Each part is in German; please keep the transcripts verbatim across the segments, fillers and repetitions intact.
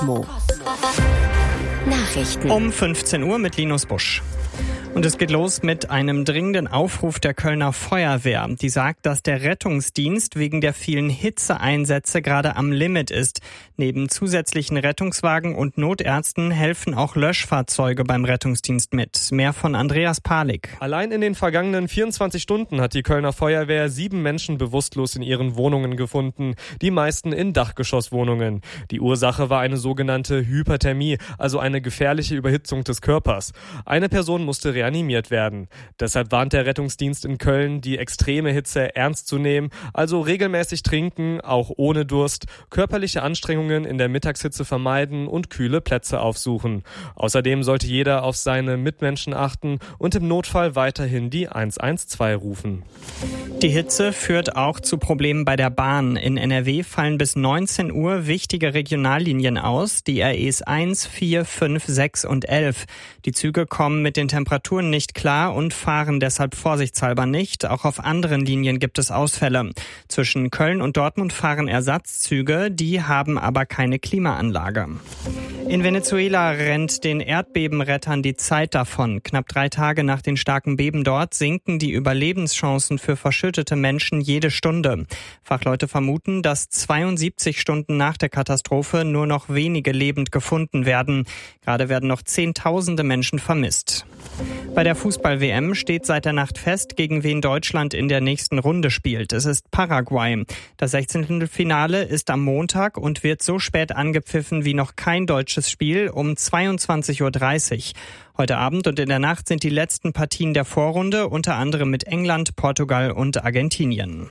Cosmo. Nachrichten. Um fünfzehn Uhr mit Linus Busch. Und es geht los mit einem dringenden Aufruf der Kölner Feuerwehr. Die sagt, dass der Rettungsdienst wegen der vielen Hitzeeinsätze gerade am Limit ist. Neben zusätzlichen Rettungswagen und Notärzten helfen auch Löschfahrzeuge beim Rettungsdienst mit. Mehr von Andreas Palik. Allein in den vergangenen vierundzwanzig Stunden hat die Kölner Feuerwehr sieben Menschen bewusstlos in ihren Wohnungen gefunden. Die meisten in Dachgeschosswohnungen. Die Ursache war eine sogenannte Hyperthermie, also eine gefährliche Überhitzung des Körpers. Eine Person musste reanimiert werden. Deshalb warnt der Rettungsdienst in Köln, die extreme Hitze ernst zu nehmen, also regelmäßig trinken, auch ohne Durst, körperliche Anstrengungen in der Mittagshitze vermeiden und kühle Plätze aufsuchen. Außerdem sollte jeder auf seine Mitmenschen achten und im Notfall weiterhin die eins eins zwei rufen. Die Hitze führt auch zu Problemen bei der Bahn. In N R W fallen bis neunzehn Uhr wichtige Regionallinien aus, die R Es eins, vier, fünf, sechs und elf. Die Züge kommen mit den Temperaturen nicht klar und fahren deshalb vorsichtshalber nicht. Auch auf anderen Linien gibt es Ausfälle. Zwischen Köln und Dortmund fahren Ersatzzüge, die haben aber keine Klimaanlage. In Venezuela rennt den Erdbebenrettern die Zeit davon. Knapp drei Tage nach den starken Beben dort sinken die Überlebenschancen für verschüttete Menschen jede Stunde. Fachleute vermuten, dass zweiundsiebzig Stunden nach der Katastrophe nur noch wenige lebend gefunden werden. Gerade werden noch Zehntausende Menschen vermisst. Bei der Fußball-W M steht seit der Nacht fest, gegen wen Deutschland in der nächsten Runde spielt. Es ist Paraguay. Das Sechzehntelfinale ist am Montag und wird so spät angepfiffen wie noch kein deutsches Spiel um zweiundzwanzig Uhr dreißig. Heute Abend und in der Nacht sind die letzten Partien der Vorrunde, unter anderem mit England, Portugal und Argentinien.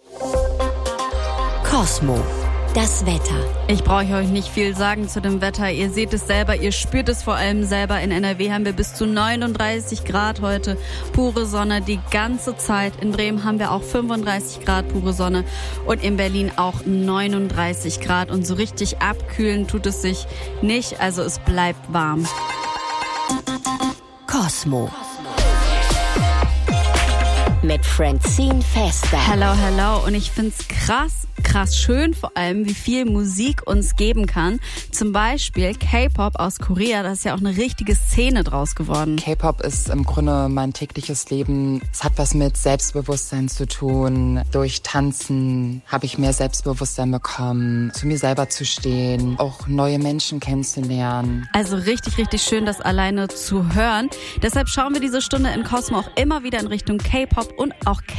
Cosmo. Das Wetter. Ich brauche euch nicht viel sagen zu dem Wetter. Ihr seht es selber, ihr spürt es vor allem selber. In N R W haben wir bis zu neununddreißig Grad heute. Pure Sonne die ganze Zeit. In Bremen haben wir auch fünfunddreißig Grad pure Sonne. Und in Berlin auch neununddreißig Grad. Und so richtig abkühlen tut es sich nicht. Also es bleibt warm. Cosmo. Mit Francine Fester. Hello, hello. Und ich find's krass, krass schön vor allem, wie viel Musik uns geben kann. Zum Beispiel K-Pop aus Korea, da ist ja auch eine richtige Szene draus geworden. K-Pop ist im Grunde mein tägliches Leben. Es hat was mit Selbstbewusstsein zu tun. Durch Tanzen habe ich mehr Selbstbewusstsein bekommen, zu mir selber zu stehen, auch neue Menschen kennenzulernen. Also richtig, richtig schön, das alleine zu hören. Deshalb schauen wir diese Stunde in Cosmo auch immer wieder in Richtung K-Pop und auch K-Pop.